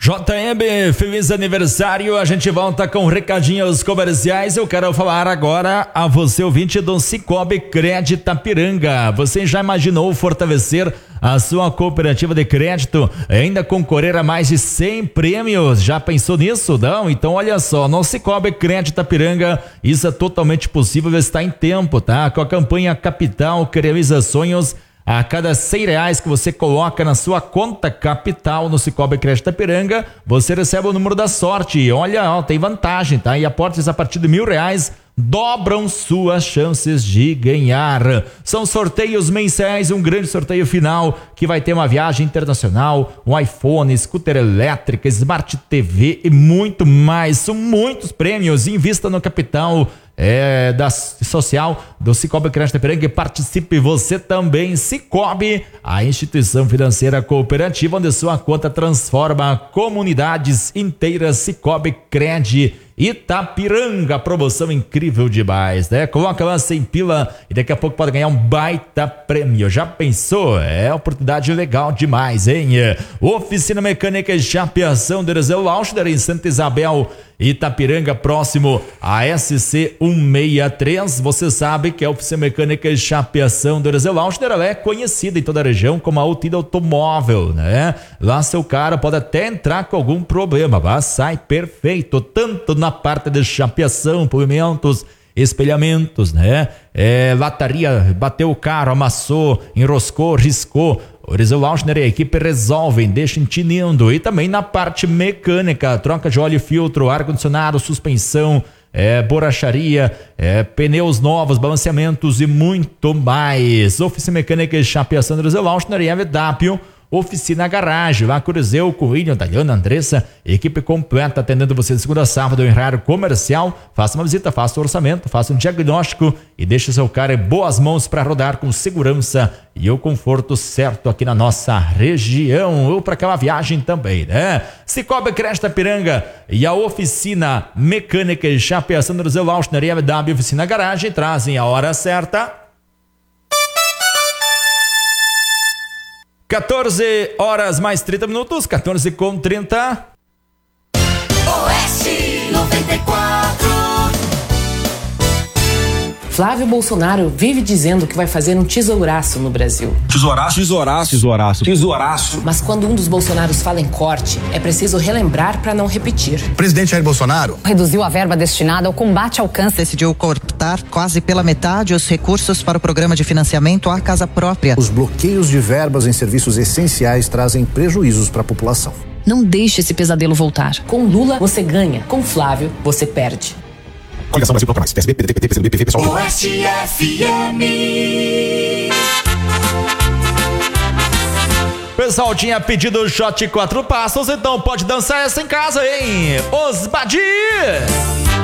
JM, feliz aniversário. A gente volta com recadinhos comerciais. Eu quero falar agora a você, ouvinte do Cicobi Cred Itapiranga. Você já imaginou fortalecer a sua cooperativa de crédito e ainda concorrer a mais de 100 prêmios? Já pensou nisso? Não? Então olha só, no Cicobi Cred Itapiranga isso é totalmente possível, está em tempo, tá? Com a campanha Capital que realiza sonhos. A cada R$100 que você coloca na sua conta capital no Cicobi Crédito Itapiranga, você recebe o número da sorte. E olha, ó, tem vantagem, tá? E aportes a partir de R$1.000 dobram suas chances de ganhar. São sorteios mensais, um grande sorteio final que vai ter uma viagem internacional, um iPhone, scooter elétrica, Smart TV e muito mais. São muitos prêmios. Invista no capital da social do Cicobi Crédito Itapiranga e participe você também. Cicobi, a instituição financeira cooperativa onde sua conta transforma comunidades inteiras. Cicobi Cred Itapiranga, promoção incrível demais, né? Coloca lá 100 pila e daqui a pouco pode ganhar um baita prêmio. Já pensou? É oportunidade legal demais, hein? Oficina Mecânica e Chapeação de Eliseu Lauschner em Santa Isabel, Itapiranga, próximo a SC 163. Você sabe que a Oficina Mecânica e Chapeação de Eliseu Lauschner, ela é conhecida em toda a região como a Utida Automóvel, né? Lá seu cara pode até entrar com algum problema, mas sai perfeito, tanto na parte de chapeação, polimentos, espelhamentos, né? Lataria, bateu o carro, amassou, enroscou, riscou. O Eliseu Lauschner e a equipe resolvem, deixam tinindo. E também na parte mecânica, troca de óleo e filtro, ar-condicionado, suspensão, borracharia, pneus novos, balanceamentos e muito mais. Oficina Mecânica e Chapeação do Eliseu Lauschner e MW Oficina Garagem, lá Curizeu, com William, Daliana, Andressa, equipe completa atendendo você de segunda a sábado em horário comercial. Faça uma visita, faça o orçamento, faça um diagnóstico e deixe seu carro em boas mãos para rodar com segurança e o conforto certo aqui na nossa região, ou para aquela viagem também, né? Cicobi Crédito Itapiranga e a Oficina Mecânica e Chapeação do Eliseu Lauschner e a MW Oficina Garagem trazem a hora certa. 14 horas mais 30 minutos, 14h30. Oeste 94. Flávio Bolsonaro vive dizendo que vai fazer um tesouraço no Brasil. Tesouraço? Tesouraço. Tesouraço. Tesouraço. Mas quando um dos Bolsonaros fala em corte, é preciso relembrar para não repetir. O presidente Jair Bolsonaro reduziu a verba destinada ao combate ao câncer. Decidiu cortar quase pela metade os recursos para o programa de financiamento à casa própria. Os bloqueios de verbas em serviços essenciais trazem prejuízos para a população. Não deixe esse pesadelo voltar. Com Lula, você ganha. Com Flávio, você perde. Coligação Brasil Proclamais, PSB, PDT, PCdoB, PV, PSOL. Oeste FM. Pessoal tinha pedido o shot 4 passos, então pode dançar essa em casa, hein? Os Badi!